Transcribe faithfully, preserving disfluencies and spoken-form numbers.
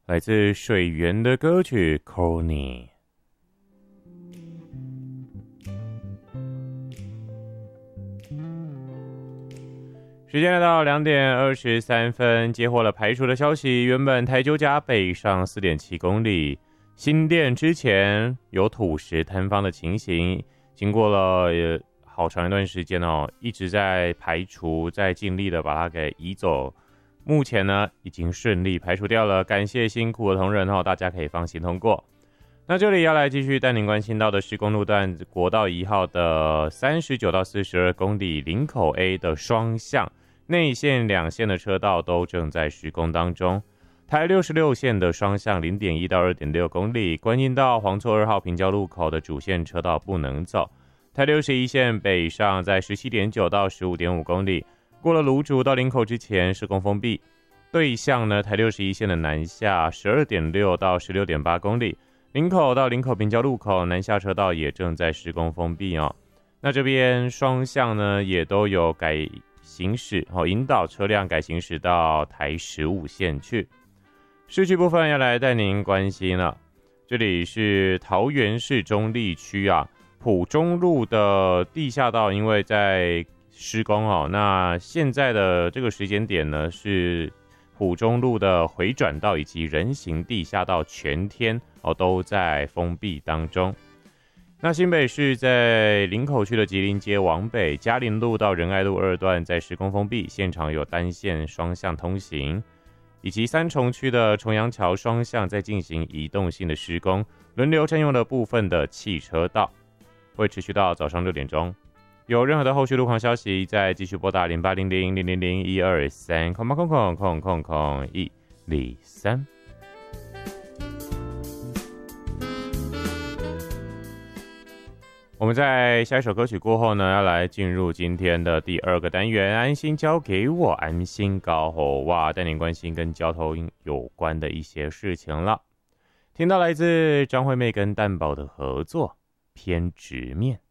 来自水源的歌曲 Corny。 时间来到两点二十三分，接获了排除的消息，原本台九甲北上 四点七公里，新店之前有土石坍方的情形，经过了也好长一段时间哦，一直在排除，在尽力的把它给移走。目前呢，已经顺利排除掉了，感谢辛苦的同仁哦，大家可以放心通过。那这里要来继续带您关心到的是公路段国道一号的三十九到四十二公里林口 A 的双向内线两线的车道都正在施工当中。台六十六线的双向 零点一到二点六公里，观音道黄厝二号平交路口的主线车道不能走。台六十一线北上在 十七点九到十五点五公里，过了芦竹到林口之前施工封闭。对向呢，台六十一线的南下 十二点六到十六点八公里，林口到林口平交路口南下车道也正在施工封闭哦。那这边双向呢也都有改行驶哦，引导车辆改行驶到台十五线去。市区部分要来带您关心了，这里是桃园市中坜区啊，埔中路的地下道因为在施工哦，那现在的这个时间点呢是埔中路的回转道以及人行地下道全天哦都在封闭当中。那新北市在林口区的吉林街往北，嘉林路到仁爱路二段在施工封闭，现场有单线双向通行，以及三重区的重阳桥双向在进行移动性的施工，轮流占用了部分的汽车道，会持续到早上六点钟。有任何的后续路况消息，再继续拨打零八零零零零零一二三空空空空空空一零三。我们在下一首歌曲过后呢，要来进入今天的第二个单元，安心交给我，安心高吼哇，带您关心跟交通有关的一些事情了。听到来自张惠妹跟蛋堡的合作《偏执面》。